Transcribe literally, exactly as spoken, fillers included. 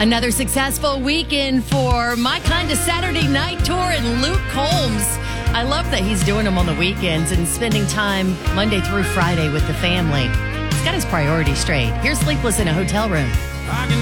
Another successful weekend for My Kind of Saturday Night Tour and Luke Combs. I love that he's doing them on the weekends and spending time Monday through Friday with the family. He's got his priorities straight. Here's Sleepless in a Hotel Room. I can